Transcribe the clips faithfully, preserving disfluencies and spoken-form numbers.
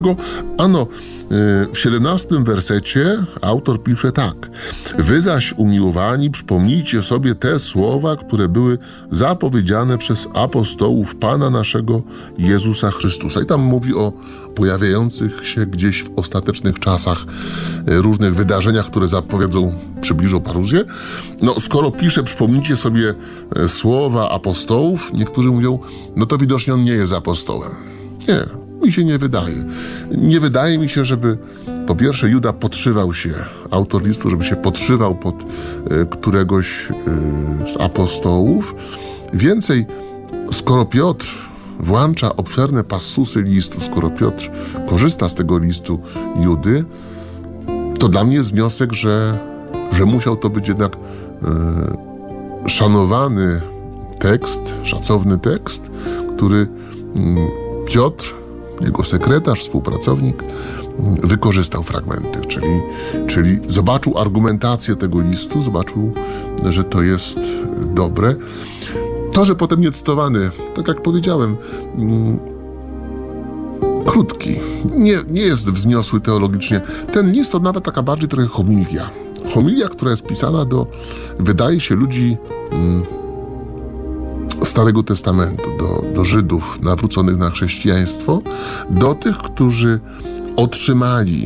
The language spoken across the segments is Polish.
Ano, w siedemnastym wersecie autor pisze tak. Wy zaś, umiłowani, przypomnijcie sobie te słowa, które były zapowiedziane przez apostołów Pana naszego Jezusa Chrystusa. I tam mówi o pojawiających się gdzieś w ostatecznych czasach różnych wydarzeniach, które zapowiedzą, przybliżą paruzję. No, skoro pisze, przypomnijcie sobie słowa apostołów, niektórzy mówią, no to widocznie on nie jest apostołem. Nie. Mi się nie wydaje. Nie wydaje mi się, żeby po pierwsze Juda podszywał się, autor listu, żeby się podszywał pod y, któregoś y, z apostołów. Więcej, skoro Piotr włącza obszerne passusy listu, skoro Piotr korzysta z tego listu Judy, to dla mnie jest wniosek, że, że musiał to być jednak y, szanowany tekst, szacowny tekst, który y, Piotr, jego sekretarz, współpracownik, wykorzystał fragmenty, czyli, czyli zobaczył argumentację tego listu, zobaczył, że to jest dobre. To, że potem nie cytowany, tak jak powiedziałem, mm, krótki, nie, nie jest wzniosły teologicznie. Ten list to nawet taka bardziej trochę homilia. Homilia, która jest pisana do, wydaje się, ludzi mm, Starego Testamentu, do, do Żydów nawróconych na chrześcijaństwo, do tych, którzy otrzymali.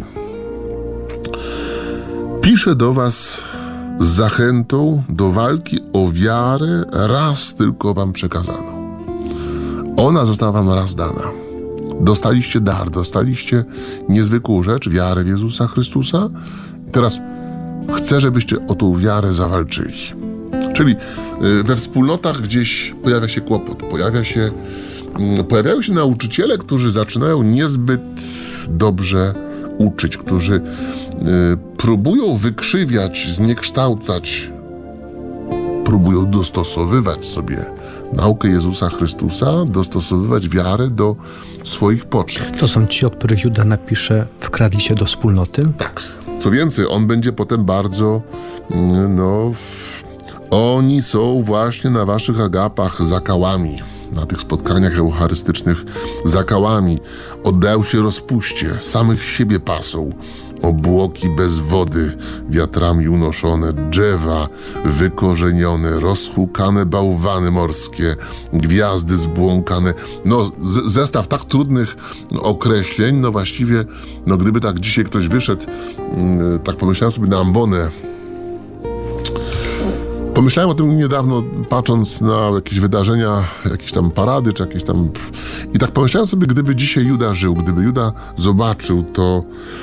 Piszę do was z zachętą do walki o wiarę, raz tylko wam przekazano. Ona została wam raz dana. Dostaliście dar, dostaliście niezwykłą rzecz, wiarę w Jezusa Chrystusa. I teraz chcę, żebyście o tą wiarę zawalczyli. Czyli we wspólnotach gdzieś pojawia się kłopot, pojawia się, pojawiają się nauczyciele, którzy zaczynają niezbyt dobrze uczyć, którzy y, próbują wykrzywiać, zniekształcać, próbują dostosowywać sobie naukę Jezusa Chrystusa, dostosowywać wiarę do swoich potrzeb. To są ci, o których Juda napisze, wkradli się do wspólnoty? Tak. Co więcej, on będzie potem bardzo, no... Oni są właśnie na waszych agapach zakałami, na tych spotkaniach eucharystycznych zakałami. Oddają się rozpuście, samych siebie pasą. Obłoki bez wody, wiatrami unoszone, drzewa wykorzenione, rozhukane bałwany morskie, gwiazdy zbłąkane. No, z- zestaw tak trudnych określeń, no właściwie, no gdyby tak dzisiaj ktoś wyszedł, yy, tak pomyślałem sobie na ambonę. Pomyślałem o tym niedawno, patrząc na jakieś wydarzenia, jakieś tam parady, czy jakieś tam... I tak pomyślałem sobie, gdyby dzisiaj Juda żył, gdyby Juda zobaczył, to...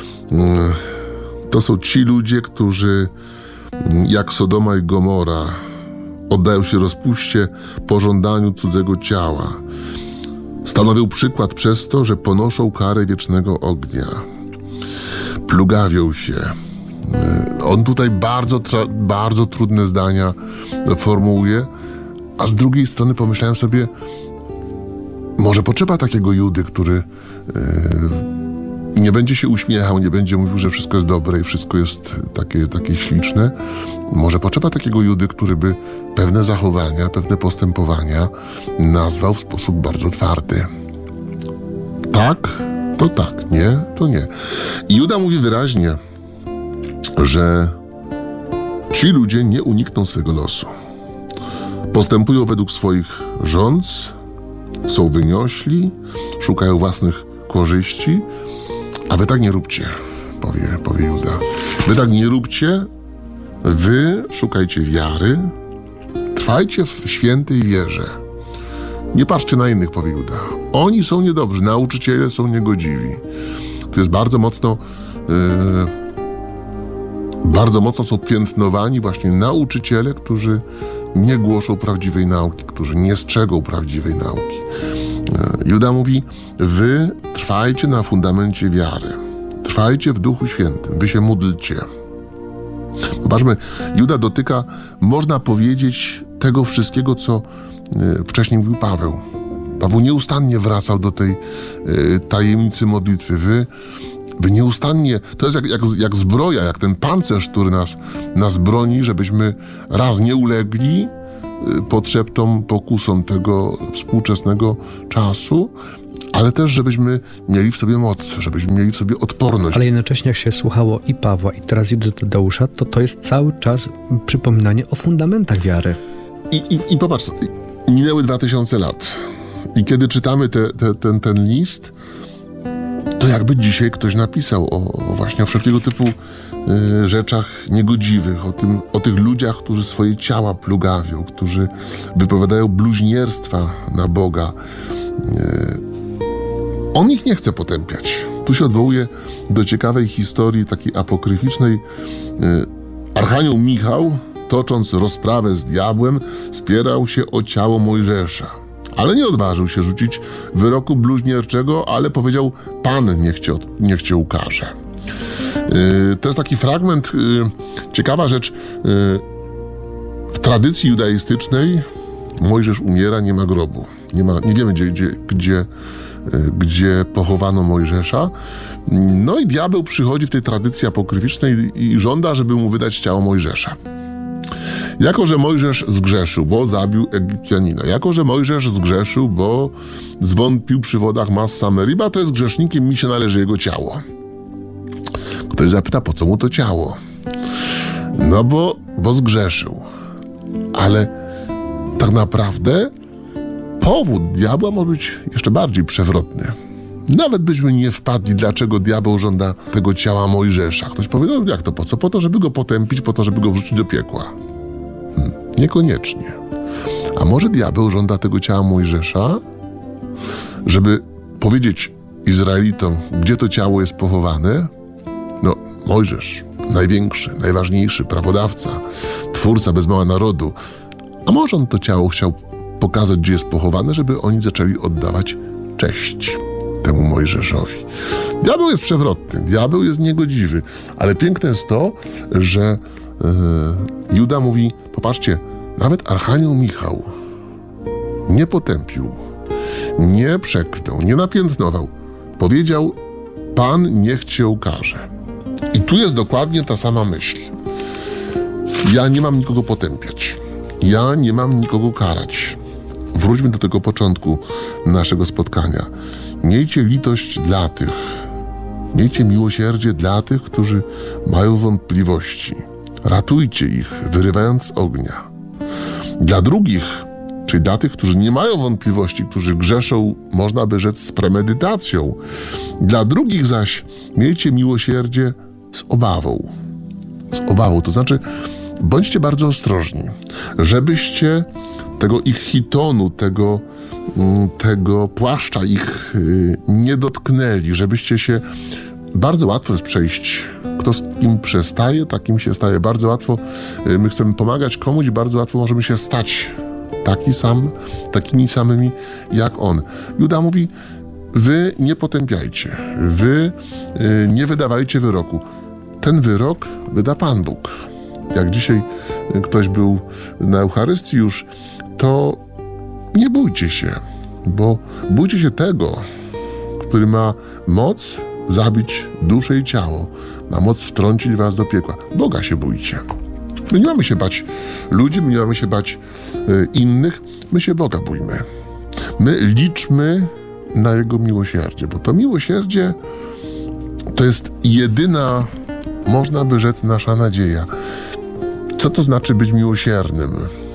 To są ci ludzie, którzy jak Sodoma i Gomora oddają się rozpuście pożądaniu cudzego ciała. Stanowią przykład przez to, że ponoszą karę wiecznego ognia. Plugawią się. On tutaj bardzo, tra- bardzo trudne zdania formułuje, a z drugiej strony pomyślałem sobie, może potrzeba takiego Judy, który yy, nie będzie się uśmiechał, nie będzie mówił, że wszystko jest dobre i wszystko jest takie, takie śliczne. Może potrzeba takiego Judy, który by pewne zachowania, pewne postępowania nazwał w sposób bardzo twardy. Tak, to tak, nie, to nie. I Juda mówi wyraźnie, że ci ludzie nie unikną swego losu. Postępują według swoich rządz, są wyniośli, szukają własnych korzyści, a wy tak nie róbcie, powie, powie Juda. Wy tak nie róbcie, wy szukajcie wiary, trwajcie w świętej wierze. Nie patrzcie na innych, powie Juda. Oni są niedobrzy, nauczyciele są niegodziwi. Tu jest bardzo mocno... Yy, Bardzo mocno są piętnowani właśnie nauczyciele, którzy nie głoszą prawdziwej nauki, którzy nie strzegą prawdziwej nauki. Juda mówi, wy trwajcie na fundamencie wiary. Trwajcie w Duchu Świętym. Wy się módlcie. Zobaczmy, Juda dotyka, można powiedzieć, tego wszystkiego, co wcześniej mówił Paweł. Paweł nieustannie wracał do tej tajemnicy modlitwy. Wy Wy nieustannie, to jest jak, jak, jak zbroja, jak ten pancerz, który nas, nas broni, żebyśmy raz nie ulegli potrzeptom, pokusom tego współczesnego czasu, ale też żebyśmy mieli w sobie moc, żebyśmy mieli w sobie odporność. Ale jednocześnie jak się słuchało i Pawła, i teraz Judy Tadeusza, to to jest cały czas przypominanie o fundamentach wiary. I, i, i popatrz, minęły dwa tysiące lat i kiedy czytamy te, te, ten, ten list, to jakby dzisiaj ktoś napisał o, o właśnie o wszelkiego typu y, rzeczach niegodziwych, o, tym, o tych ludziach, którzy swoje ciała plugawią, którzy wypowiadają bluźnierstwa na Boga. Y, on ich nie chce potępiać. Tu się odwołuje do ciekawej historii, takiej apokryficznej. Y, Archanioł Michał, tocząc rozprawę z diabłem, spierał się o ciało Mojżesza. Ale nie odważył się rzucić wyroku bluźnierczego, ale powiedział: Pan niech cię, niech cię ukaże. Yy, to jest taki fragment, yy, ciekawa rzecz. Yy, w tradycji judaistycznej Mojżesz umiera, nie ma grobu. Nie, ma, nie wiemy, gdzie, gdzie, gdzie, yy, gdzie pochowano Mojżesza. No i diabeł przychodzi w tej tradycji apokryficznej i żąda, żeby mu wydać ciało Mojżesza. Jako że Mojżesz zgrzeszył, bo zabił Egipcjanina. Jako że Mojżesz zgrzeszył, bo zwątpił przy wodach Massa Meriba, to jest grzesznikiem, mi się należy jego ciało. Ktoś zapyta, po co mu to ciało? No bo, bo zgrzeszył. Ale tak naprawdę powód diabła może być jeszcze bardziej przewrotny. Nawet byśmy nie wpadli, dlaczego diabeł żąda tego ciała Mojżesza. Ktoś powie, no jak to po co? Po to, żeby go potępić, po to, żeby go wrzucić do piekła. Hmm, niekoniecznie. A może diabeł żąda tego ciała Mojżesza, żeby powiedzieć Izraelitom, gdzie to ciało jest pochowane? No, Mojżesz, największy, najważniejszy prawodawca, twórca bez mała narodu. A może on to ciało chciał pokazać, gdzie jest pochowane, żeby oni zaczęli oddawać cześć temu Mojżeszowi. Diabeł jest przewrotny, diabeł jest niegodziwy, ale piękne jest to, że yy, Juda mówi, popatrzcie, nawet Archanioł Michał nie potępił, nie przeklął, nie napiętnował. Powiedział, Pan niech cię ukaże. I tu jest dokładnie ta sama myśl. Ja nie mam nikogo potępiać. Ja nie mam nikogo karać. Wróćmy do tego początku naszego spotkania. Miejcie litość dla tych, miejcie miłosierdzie dla tych, którzy mają wątpliwości. Ratujcie ich, wyrywając z ognia. Dla drugich, czyli dla tych, którzy nie mają wątpliwości, którzy grzeszą, można by rzec, z premedytacją. Dla drugich zaś miejcie miłosierdzie z obawą. Z obawą, to znaczy bądźcie bardzo ostrożni, żebyście tego ich chitonu, tego, tego płaszcza ich nie dotknęli, żebyście się... Bardzo łatwo jest przejść. Kto z kim przestaje, takim się staje. Bardzo łatwo my chcemy pomagać komuś, bardzo łatwo możemy się stać taki sam, takimi samymi jak on. Juda mówi, wy nie potępiajcie, wy nie wydawajcie wyroku. Ten wyrok wyda Pan Bóg. Jak dzisiaj ktoś był na Eucharystii już, to nie bójcie się, bo bójcie się tego, który ma moc zabić duszę i ciało, ma moc wtrącić was do piekła. Boga się bójcie. My nie mamy się bać ludzi, my nie mamy się bać y, innych, my się Boga bójmy. My liczmy na Jego miłosierdzie, bo to miłosierdzie to jest jedyna, można by rzec, nasza nadzieja. Co to znaczy być miłosiernym?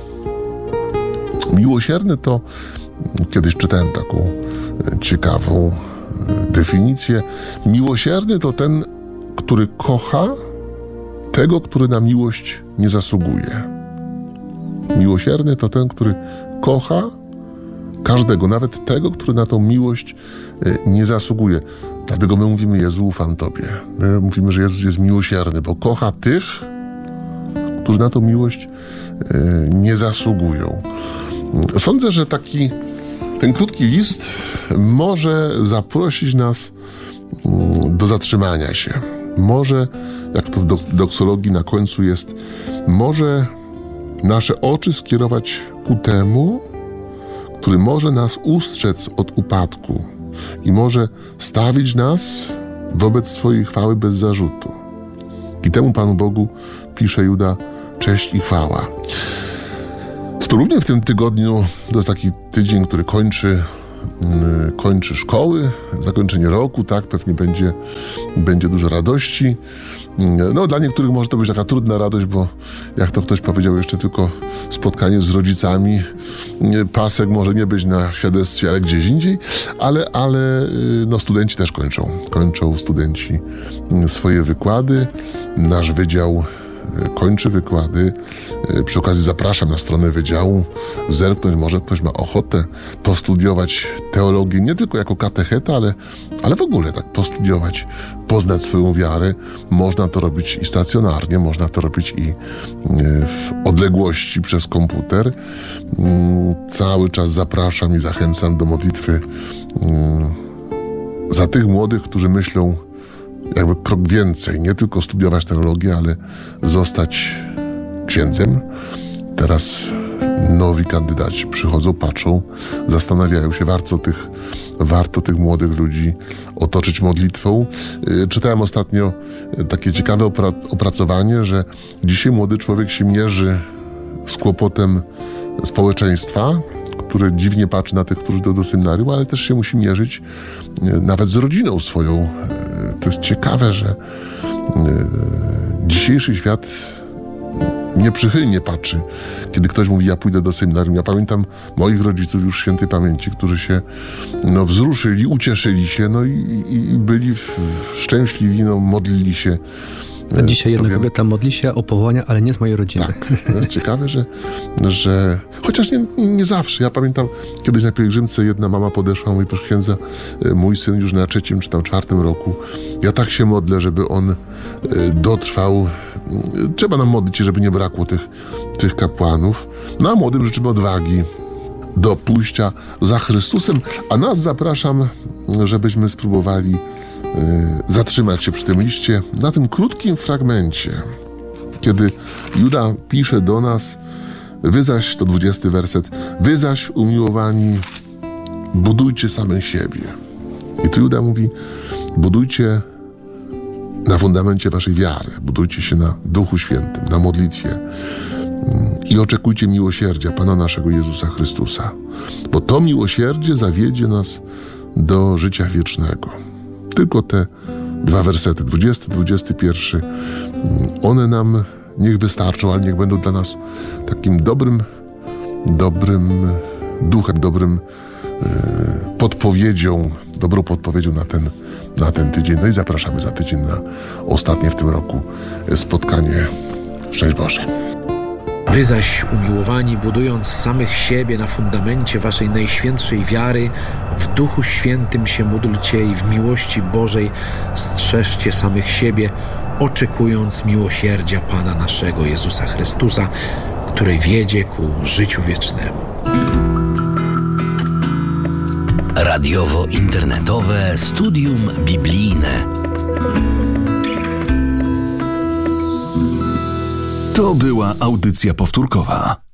Miłosierny to, kiedyś czytałem taką ciekawą definicję, miłosierny to ten, który kocha tego, który na miłość nie zasługuje. Miłosierny to ten, który kocha każdego, nawet tego, który na tą miłość nie zasługuje. Dlatego my mówimy, Jezu, ufam Tobie. My mówimy, że Jezus jest miłosierny, bo kocha tych, którzy na tą miłość nie zasługują. Sądzę, że taki ten krótki list może zaprosić nas do zatrzymania się. Może, jak to w doksologii na końcu jest, może nasze oczy skierować ku temu, który może nas ustrzec od upadku i może stawić nas wobec swojej chwały bez zarzutu. I temu Panu Bogu, pisze Juda, cześć i chwała. Spróbujmy w tym tygodniu, to jest taki tydzień, który kończy kończy szkoły, zakończenie roku, tak, pewnie będzie, będzie dużo radości. No, dla niektórych może to być taka trudna radość, bo jak to ktoś powiedział, jeszcze tylko spotkanie z rodzicami, pasek może nie być na świadectwie, ale gdzieś indziej, ale, ale no, studenci też kończą. Kończą studenci swoje wykłady. Nasz wydział kończy wykłady. Przy okazji zapraszam na stronę wydziału, zerknąć, może ktoś ma ochotę postudiować teologię nie tylko jako katecheta, ale, ale w ogóle tak postudiować, poznać swoją wiarę. Można to robić i stacjonarnie, można to robić i w odległości przez komputer. Cały czas zapraszam i zachęcam do modlitwy za tych młodych, którzy myślą jakby krok więcej, nie tylko studiować teologię, ale zostać księdzem. Teraz nowi kandydaci przychodzą, patrzą, zastanawiają się, warto tych, warto tych młodych ludzi otoczyć modlitwą. Czytałem ostatnio takie ciekawe opra- opracowanie, że dzisiaj młody człowiek się mierzy z kłopotem społeczeństwa, które dziwnie patrzy na tych, którzy idą do seminarium, ale też się musi mierzyć nawet z rodziną swoją. To jest ciekawe, że dzisiejszy świat nieprzychylnie patrzy, kiedy ktoś mówi, ja pójdę do seminarium. Ja pamiętam moich rodziców już świętej pamięci, którzy się no, wzruszyli, ucieszyli się, no i, i byli w, szczęśliwi, no, modlili się. A dzisiaj jedna Powiem, kobieta modli się o powołania, ale nie z mojej rodziny. Tak, to jest ciekawe, że, że chociaż nie, nie zawsze. Ja pamiętam, kiedyś na pielgrzymce jedna mama podeszła, mówi, proszę księdza, mój syn już na trzecim czy tam czwartym roku. Ja tak się modlę, żeby on dotrwał. Trzeba nam modlić się, żeby nie brakło tych, tych kapłanów. No a młodym życzymy odwagi do pójścia za Chrystusem, a nas zapraszam, żebyśmy spróbowali zatrzymać się przy tym liście na tym krótkim fragmencie, kiedy Juda pisze do nas, wy zaś, to dwudziesty werset, wy zaś, umiłowani, budujcie samych siebie. I tu Juda mówi, budujcie na fundamencie waszej wiary, budujcie się na Duchu Świętym, na modlitwie i oczekujcie miłosierdzia Pana naszego Jezusa Chrystusa, bo to miłosierdzie zawiedzie nas do życia wiecznego. Tylko te dwa wersety, dwudziesty, dwudziesty pierwszy, one nam niech wystarczą, ale niech będą dla nas takim dobrym, dobrym duchem, dobrym e, podpowiedzią, dobrą podpowiedzią na ten, na ten tydzień. No i zapraszamy za tydzień na ostatnie w tym roku spotkanie. Szczęść Boże. Wy zaś, umiłowani, budując samych siebie na fundamencie waszej najświętszej wiary, w Duchu Świętym się módlcie i w miłości Bożej strzeżcie samych siebie, oczekując miłosierdzia Pana naszego Jezusa Chrystusa, który wiedzie ku życiu wiecznemu. Radiowo-internetowe studium biblijne. To była audycja powtórkowa.